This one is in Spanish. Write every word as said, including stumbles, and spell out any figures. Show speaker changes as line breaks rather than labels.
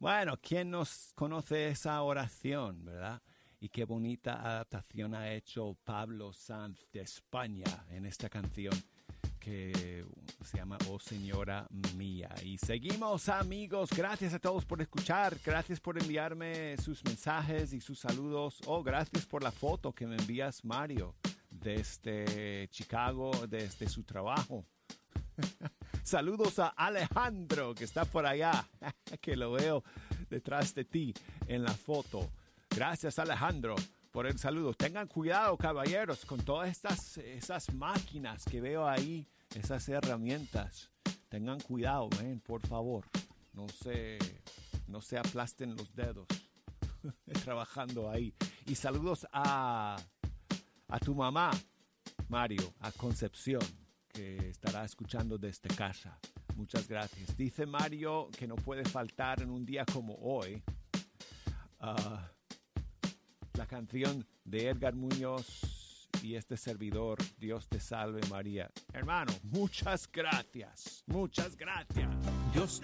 Bueno, ¿quién nos conoce esa oración, verdad? Y qué bonita adaptación ha hecho Pablo Sanz de España en esta canción que se llama Oh Señora Mía. Y seguimos, amigos. Gracias a todos por escuchar. Gracias por enviarme sus mensajes y sus saludos. Oh, gracias por la foto que me envías, Mario, desde Chicago, desde su trabajo. Saludos a Alejandro, que está por allá, que lo veo detrás de ti en la foto. Gracias, Alejandro, por el saludo. Tengan cuidado, caballeros, con todas estas esas máquinas que veo ahí, esas herramientas. Tengan cuidado, man, por favor. No se, no se aplasten los dedos trabajando ahí. Y saludos a, a tu mamá, Mario, a Concepción, que estará escuchando desde casa. Muchas gracias. Dice Mario que no puede faltar en un día como hoy uh, la canción de Edgar Muñoz y este servidor, Dios te salve María. Hermano, muchas gracias. Muchas gracias.
Dios